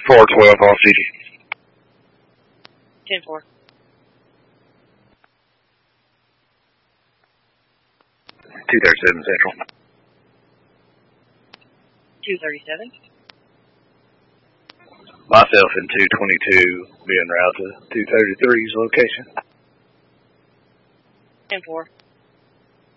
412 off duty. 10-4. 237 Central. 237. Myself and 222 being routed to 233's location. 10-4.